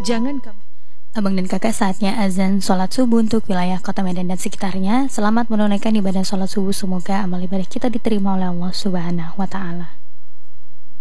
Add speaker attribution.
Speaker 1: Jangan kamu.
Speaker 2: Abang dan kakak, saatnya azan sholat subuh untuk wilayah kota Medan dan sekitarnya. Selamat menunaikan ibadah sholat subuh. Semoga amal ibadah kita diterima oleh Allah Subhanahu wa Ta'ala.